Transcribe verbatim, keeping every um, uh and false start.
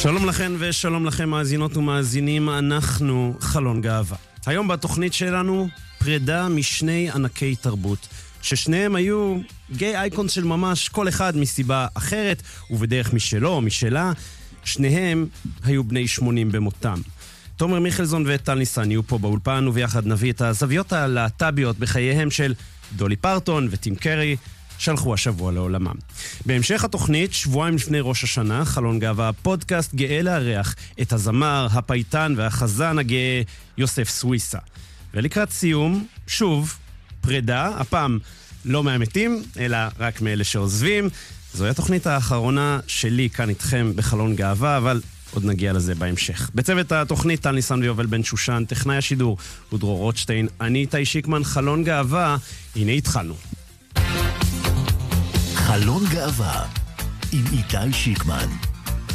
שלום לכם ושלום לכם מאזינות ומאזינים, אנחנו חלון גאווה. היום בתוכנית שלנו פרידה משני ענקי תרבות, ששניהם היו גיי אייקונס של ממש, כל אחד מסיבה אחרת ובדרך משלו או משלה. שניהם היו בני שמונים במותם. תומר מיכלזון וטל ניסן יהיו פה באולפן, וביחד נביא את הזוויות הלהט"ביות בחייהם של דולי פרטון וטים קרי, שלחו השבוע לעולמם. בהמשך התוכנית, שבועיים לפני ראש השנה, חלון גאווה, פודקאסט גאה לארח את הזמר, הפייטן והחזן הגאה יוסף סוויסה. ולקראת סיום, שוב, פרידה, הפעם לא מהמתים, אלא רק מאלה שעוזבים. זוהי התוכנית האחרונה שלי כאן איתכם בחלון גאווה, אבל עוד נגיע לזה בהמשך. בצוות התוכנית, טל ניסן ויובל בן שושן, טכנאי השידור, ודרור רוטשטיין, אני איתי שיקמן, חלון גאווה, הנה התחלנו. חלון גאווה עם איתי שיקמן.